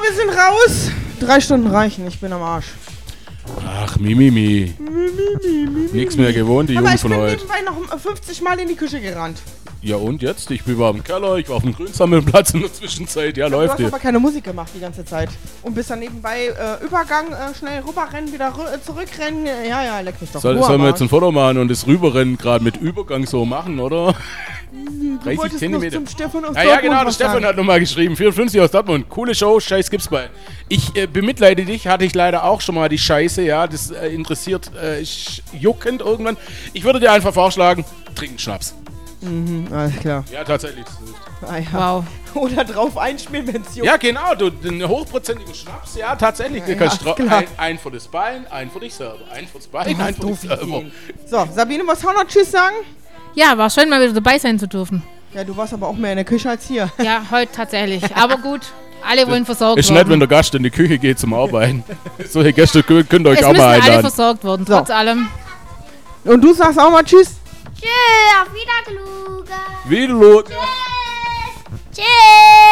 wir sind raus. 3 Stunden reichen, ich bin am Arsch. Ach, Mimimi. Nix mehr gewohnt, die Jungen von heute. Ich bin nebenbei noch 50 Mal in die Küche gerannt. Ja und jetzt? Ich war im Keller, ich war auf dem Grünsammelplatz in der Zwischenzeit. Ja, läuft hier. Du hast aber keine Musik gemacht die ganze Zeit. Und bist dann nebenbei Übergang, schnell rüberrennen, wieder zurückrennen. Ja, leck mich doch. Sollen wir jetzt ein Foto machen und das Rüberrennen gerade mit Übergang so machen, oder? Du 30 Zentimeter. Zum Stefan aus ja, genau, der Stefan hat nochmal geschrieben. 54 aus Dortmund. Coole Show, scheiß Gipsbein. Ich bemitleide dich, hatte ich leider auch schon mal die Scheiße, ja. Das interessiert juckend irgendwann. Ich würde dir einfach vorschlagen, trinken Schnaps. Mhm, alles klar. Ja, tatsächlich. Ah, ja. Wow. Oder drauf einschmieren, wenn es juckt. Ja, genau, den hochprozentigen Schnaps, ja, tatsächlich. Du kannst ein für das Bein, ein für dich selber. Ein fürs Bein, ein für dich selber. So, Sabine, was auch noch Tschüss sagen? Ja, war schön, mal wieder dabei sein zu dürfen. Ja, du warst aber auch mehr in der Küche als hier. Ja, heute tatsächlich. Aber gut, alle wollen versorgt werden. Ist nett, wenn der Gast in die Küche geht zum Arbeiten. Solche Gäste könnt ihr euch auch mal einladen. alle versorgt worden, trotz allem. Und du sagst auch mal Tschüss. Tschüss, auf Wiedersehen. Wiedersehen.